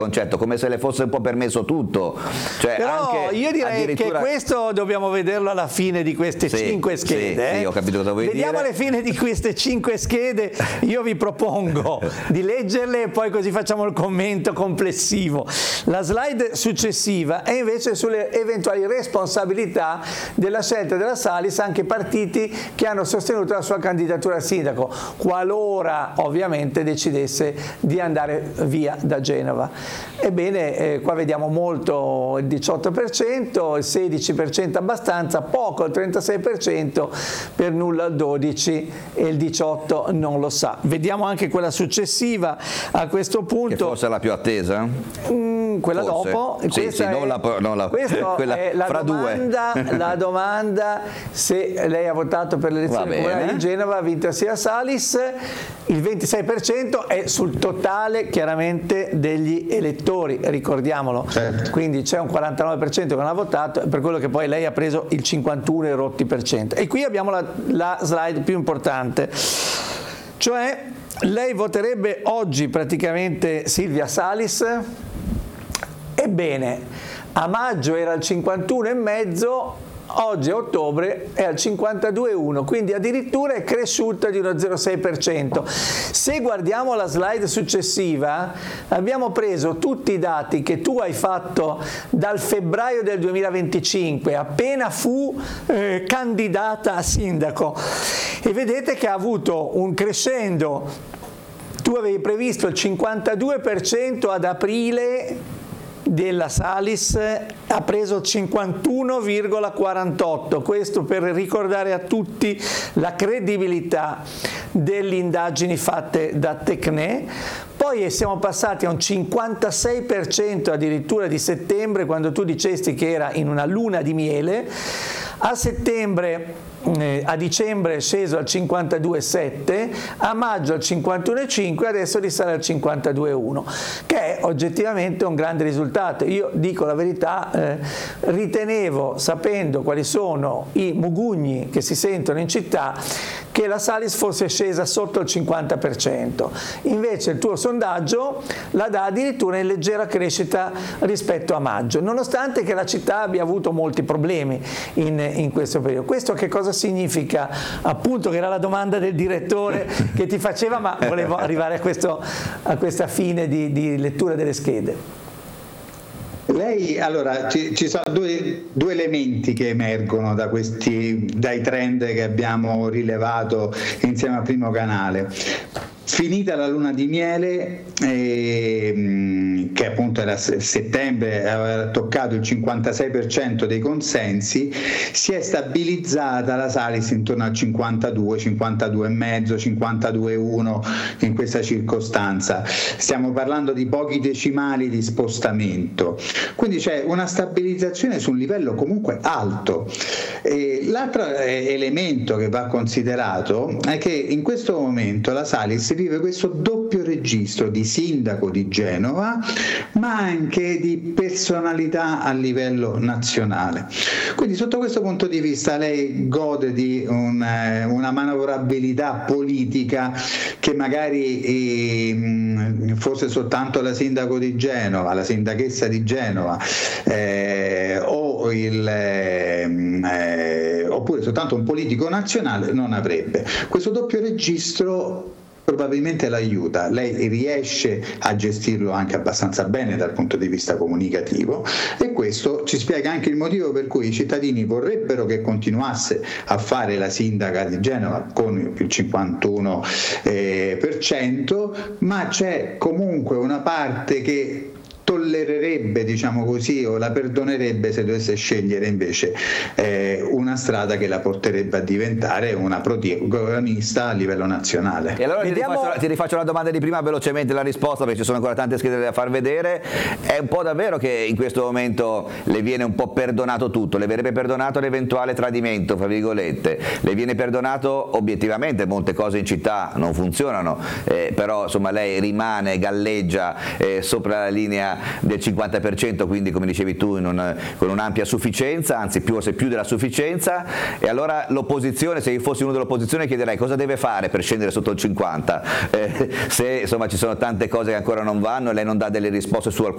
concetto, come se le fosse un po' permesso tutto. Cioè, però anche io direi che questo dobbiamo vederlo alla fine di queste 5 schede. Sì, ho capito cosa vuoi Vediamo dire. alle fine di queste 5 schede, io vi propongo di leggerle e poi così facciamo il commento complessivo. La slide successiva è invece sulle eventuali responsabilità della scelta della Salis anche partiti che hanno sostenuto la sua candidatura a sindaco, qualora ovviamente decidesse di andare via da Genova. Ebbene, qua vediamo molto il 18%, il 16% abbastanza, poco il 36%, per nulla il 12% e il 18% non lo sa. Vediamo anche quella successiva a questo punto. Che forse è la più attesa? Quella forse. Dopo, sì, questa sì, quella è la fra domanda, due. la domanda se lei ha votato per l'elezione comunale di Genova, ha vinto sia Salis, il 26% è sul totale chiaramente degli elettori, ricordiamolo, certo. Quindi c'è un 49% che non ha votato, per quello che poi lei ha preso il 51 e rotti per cento. E qui abbiamo la slide più importante, cioè lei voterebbe oggi praticamente Silvia Salis. Ebbene, a maggio era al 51,5%, oggi a ottobre è al 52,1%, quindi addirittura è cresciuta di uno 0,6%. Se guardiamo la slide successiva, abbiamo preso tutti i dati che tu hai fatto dal febbraio del 2025, appena fu candidata a sindaco, e vedete che ha avuto un crescendo. Tu avevi previsto il 52% ad aprile della Salis, ha preso il 51,48%, questo per ricordare a tutti la credibilità delle indagini fatte da Tecne. Poi siamo passati a un 56% addirittura di settembre, quando tu dicesti che era in una luna di miele. A settembre, a dicembre è sceso al 52,7%, a maggio al 51,5%, adesso risale al 52,1%, che è oggettivamente un grande risultato. Io dico la verità, ritenevo, sapendo quali sono i mugugni che si sentono in città, che la Salis fosse scesa sotto il 50%. Invece il tuo sondaggio la dà addirittura in leggera crescita rispetto a maggio, nonostante che la città abbia avuto molti problemi in questo periodo. Questo che cosa significa? Appunto, che era la domanda del direttore che ti faceva, ma volevo arrivare a questa fine di lettura delle schede. Lei, allora, ci sono due elementi che emergono dai trend che abbiamo rilevato insieme al Primo Canale. Finita la luna di miele, che appunto era settembre, aveva toccato il 56% dei consensi, si è stabilizzata la Salis intorno al 52, 52,5, 52,1 in questa circostanza. Stiamo parlando di pochi decimali di spostamento, quindi c'è una stabilizzazione su un livello comunque alto. L'altro elemento che va considerato è che in questo momento la Salis vive questo doppio registro di sindaco di Genova, ma anche di personalità a livello nazionale. Quindi sotto questo punto di vista lei gode di una manovrabilità politica che magari fosse soltanto la sindaco di Genova, la sindachessa di Genova, oppure soltanto un politico nazionale non avrebbe. Questo doppio registro probabilmente l'aiuta, lei riesce a gestirlo anche abbastanza bene dal punto di vista comunicativo, e questo ci spiega anche il motivo per cui i cittadini vorrebbero che continuasse a fare la sindaca di Genova con il 51%, ma c'è comunque una parte che tollererebbe, diciamo così, o la perdonerebbe se dovesse scegliere invece una strada che la porterebbe a diventare una protagonista a livello nazionale. E allora ti rifaccio la domanda di prima, velocemente la risposta, perché ci sono ancora tante schede da far vedere. È un po' davvero che in questo momento le viene un po' perdonato tutto, le verrebbe perdonato l'eventuale tradimento, fra virgolette, le viene perdonato obiettivamente, molte cose in città non funzionano, però insomma lei rimane, galleggia sopra la linea del 50%, quindi come dicevi tu con un'ampia sufficienza, anzi forse più della sufficienza. E allora l'opposizione, se io fossi uno dell'opposizione, chiederei cosa deve fare per scendere sotto il 50%, se insomma ci sono tante cose che ancora non vanno e lei non dà delle risposte su alcune